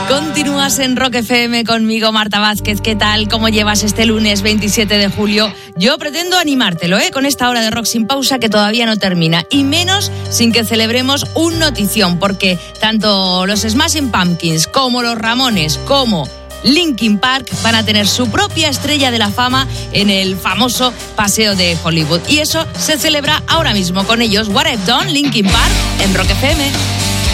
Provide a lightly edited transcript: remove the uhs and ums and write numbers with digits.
Continúas en Rock FM conmigo, Marta Vázquez. ¿Qué tal? ¿Cómo llevas este lunes 27 de julio? Yo pretendo animártelo, con esta hora de rock sin pausa que todavía no termina. Y menos sin que celebremos un notición, porque tanto los Smashing Pumpkins como los Ramones, como Linkin Park van a tener su propia estrella de la fama en el famoso Paseo de Hollywood. Y eso se celebra ahora mismo con ellos. What I've Done, Linkin Park, en Rock FM.